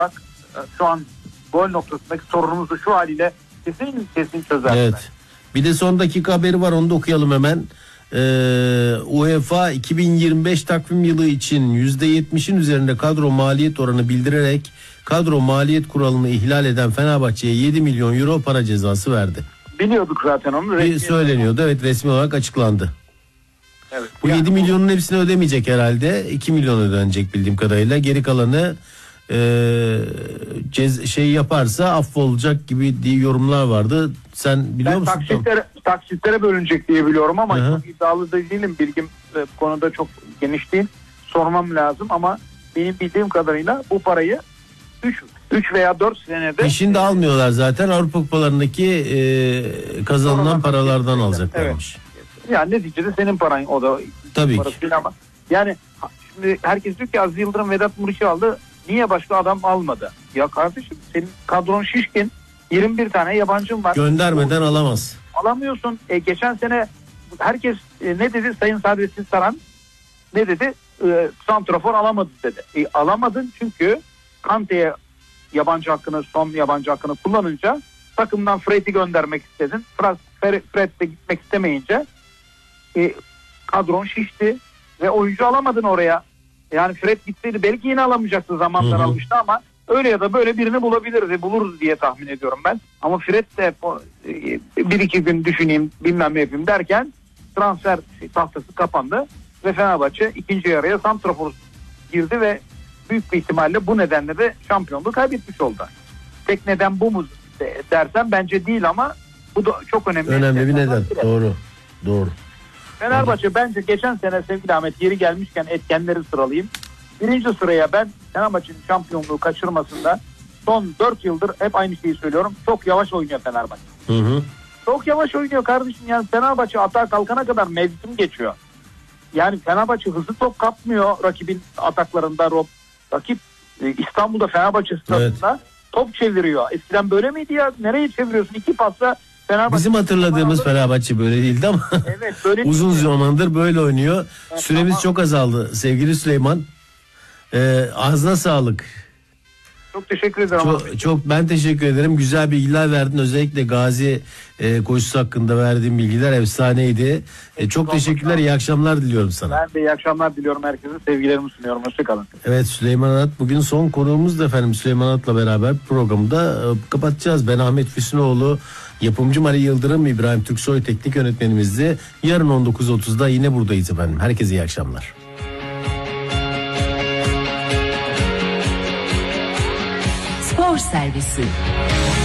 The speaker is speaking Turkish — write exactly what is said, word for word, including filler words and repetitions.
bak şu an gol noktasındaki sorunumuzu şu haliyle kesin kesin çözer. Evet. Bir de son dakika haberi var, onu da okuyalım hemen. Ee, UEFA iki bin yirmi beş takvim yılı için yüzde yetmişin üzerinde kadro maliyet oranı bildirerek kadro maliyet kuralını ihlal eden Fenerbahçe'ye yedi milyon euro para cezası verdi. Biliyorduk zaten onu. Bir söyleniyordu, evet, resmi olarak açıklandı. Evet, bu yani yedi milyonun hepsini ödemeyecek herhalde. iki milyon ödenecek bildiğim kadarıyla. Geri kalanı e, cez, şey yaparsa affolacak gibi diye yorumlar vardı. Sen biliyor ben musun? Taksitlere, taksitlere bölünecek diye biliyorum ama Hı-hı. çok iddialı da değilim. Bilgim e, bu konuda çok geniş değil. Sormam lazım ama benim bildiğim kadarıyla bu parayı üç veya dört senede... Peşinde almıyorlar zaten. Avrupa kupalarındaki e, kazanılan Sonradan paralardan alacaklarmış. Evet. Yani neticede senin paran o da. Tabii ki. Ama yani şimdi herkes diyor ki Aziz Yıldırım Vedat Muriç'i aldı. Niye başka adam almadı? Ya kardeşim senin kadron şişkin. yirmi bir tane yabancın var. Göndermeden o, alamaz. Alamıyorsun. E, geçen sene herkes e, ne dedi? Sayın Sadrettin Saran ne dedi? E, santrafor alamadı dedi. E, alamadın çünkü Kante'ye yabancı hakkını, son yabancı hakkını kullanınca takımdan Fred'i göndermek istedin. Fred, Fred de gitmek istemeyince e, kadron şişti ve oyuncu alamadın oraya. Yani Fred gitseydi belki yine alamayacaktı, zamanlar hı hı. almıştı ama öyle ya da böyle birini bulabilirdi, buluruz diye tahmin ediyorum ben. Ama Fred de bir iki gün düşüneyim bilmem ne yapayım derken transfer tahtası kapandı ve Fenerbahçe ikinci yarıya santrafor girdi ve büyük bir ihtimalle bu nedenle de şampiyonluğu kaybetmiş oldu. Tek neden bu mu dersen bence değil ama bu da çok önemli. Önemli bir neden. Biri. Doğru. Doğru. Fenerbahçe Hadi. bence geçen sene sevgili Ahmet yeri gelmişken etkenleri sıralayayım. Birinci sıraya ben Fenerbahçe'nin şampiyonluğu kaçırmasında son dört yıldır hep aynı şeyi söylüyorum. Çok yavaş oynuyor Fenerbahçe. Hı hı. Çok yavaş oynuyor kardeşim. Yani Fenerbahçe atağa kalkana kadar mevsim geçiyor. Yani Fenerbahçe hızlı top kapmıyor rakibin ataklarında. Rakip İstanbul'da Fenerbahçe stadında evet. top çeviriyor. Eskiden böyle miydi ya? Nereye çeviriyorsun? İki pasla Fenerbahçe. Bizim hatırladığımız Fenerbahçe böyle değildi ama evet, böyle uzun zamandır böyle oynuyor. Evet, Süremiz ama... çok azaldı sevgili Süleyman. Ee, ağzına sağlık. Çok teşekkür ederim. Çok, çok ben teşekkür ederim. Güzel bilgiler verdin. Özellikle Gazi e, koşusu hakkında verdiğin bilgiler efsaneydi. E, çok Olmak teşekkürler. İyi akşamlar diliyorum sana. Ben de iyi akşamlar diliyorum herkese. Sevgilerimi sunuyorum. Hoşçakalın. Evet, Süleyman Anat bugün son konuğumuz da efendim. Süleyman Anat'la beraber programı da e, kapatacağız. Ben Ahmet Füsunoğlu, yapımcı Mari Yıldırım, İbrahim Türksoy teknik yönetmenimizdi. Yarın on dokuz otuzda yine buradayız efendim. Herkese iyi akşamlar. Spor Servisi.